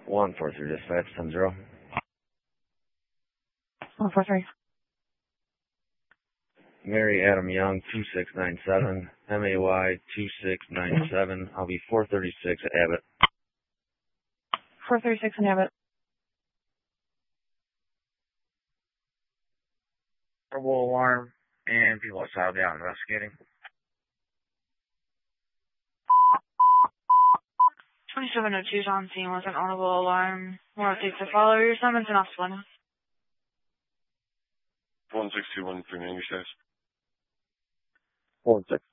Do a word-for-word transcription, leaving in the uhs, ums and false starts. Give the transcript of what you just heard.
one four three dispatch, ten zero. one four three. Mary Adam Young, two six nine seven, M A Y two six nine seven. I'll be four thirty-six at Abbott. four thirty-six in Abbott. Verbal alarm, and people outside will be out investigating. twenty-seven oh two is on scene with an audible alarm. More updates to follow. Your summons and off one. one six two one three ninety-six. One six.